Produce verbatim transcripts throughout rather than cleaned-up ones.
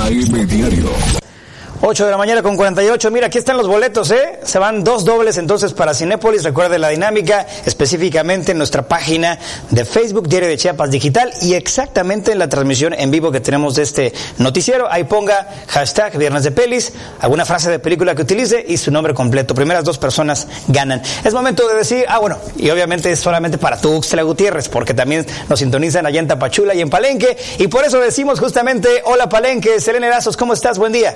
A M Diario. ocho de la mañana con cuarenta y ocho. Mira, aquí están los boletos, ¿eh? Se van dos dobles entonces para Cinépolis. Recuerde la dinámica, específicamente en nuestra página de Facebook, Diario de Chiapas Digital, y exactamente en la transmisión en vivo que tenemos de este noticiero. Ahí ponga hashtag Viernes de Pelis, alguna frase de película que utilice y su nombre completo. Primeras dos personas ganan. Es momento de decir, ah, bueno, y obviamente es solamente para Tuxtla Gutiérrez, porque también nos sintonizan allá en Tapachula y en Palenque, y por eso decimos justamente, hola Palenque. Selene Erazos, ¿cómo estás? Buen día.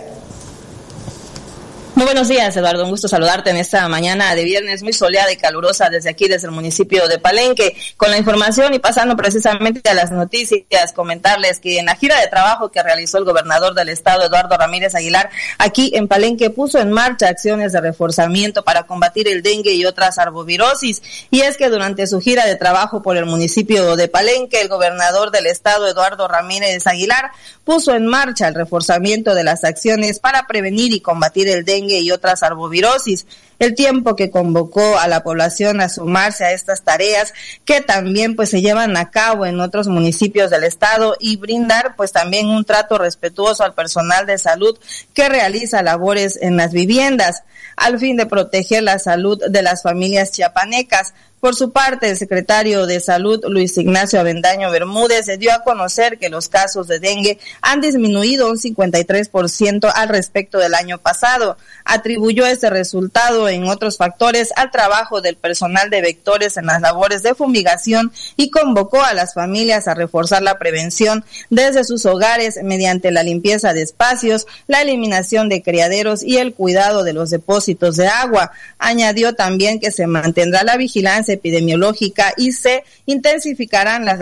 Muy buenos días, Eduardo. Un gusto saludarte en esta mañana de viernes muy soleada y calurosa desde aquí, desde el municipio de Palenque. Con la información y pasando precisamente a las noticias, comentarles que en la gira de trabajo que realizó el gobernador del estado, Eduardo Ramírez Aguilar, aquí en Palenque puso en marcha acciones de reforzamiento para combatir el dengue y otras arbovirosis. Y es que durante su gira de trabajo por el municipio de Palenque, el gobernador del estado, Eduardo Ramírez Aguilar, puso en marcha el reforzamiento de las acciones para prevenir y combatir el dengue y otras arbovirosis, el tiempo que convocó a la población a sumarse a estas tareas que también pues se llevan a cabo en otros municipios del estado, y brindar pues también un trato respetuoso al personal de salud que realiza labores en las viviendas, al fin de proteger la salud de las familias chiapanecas. Por su parte, el secretario de Salud, Luis Ignacio Avendaño Bermúdez, se dio a conocer que los casos de dengue han disminuido un cincuenta y tres por ciento al respecto del año pasado. Atribuyó este resultado en otros factores al trabajo del personal de vectores en las labores de fumigación, y convocó a las familias a reforzar la prevención desde sus hogares mediante la limpieza de espacios, la eliminación de criaderos y el cuidado de los depósitos de agua. Añadió también que se mantendrá la vigilancia epidemiológica y se intensificarán las